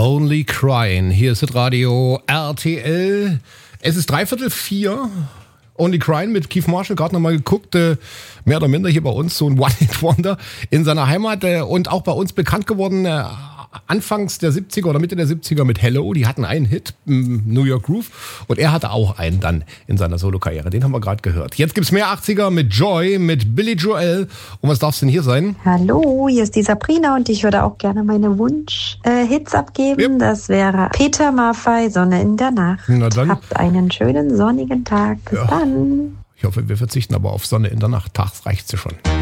Only Crying. Hier ist das Radio RTL. Es ist 3:45. Only Crying mit Keith Marshall. Gerade nochmal geguckt. Mehr oder minder hier bei uns so ein One-Hit-Wonder in seiner Heimat. Und auch bei uns bekannt geworden Anfangs der 70er oder Mitte der 70er mit Hello. Die hatten einen Hit, New York Groove. Und er hatte auch einen dann in seiner Solo-Karriere. Den haben wir gerade gehört. Jetzt gibt's mehr 80er mit Joy, mit Billy Joel. Und was darf's denn hier sein? Hallo, hier ist die Sabrina und ich würde auch gerne meine Wunsch-Hits abgeben. Yep. Das wäre Peter Maffay, Sonne in der Nacht. Na dann. Habt einen schönen sonnigen Tag. Bis dann. Ich hoffe, wir verzichten aber auf Sonne in der Nacht. Tags reicht sie schon.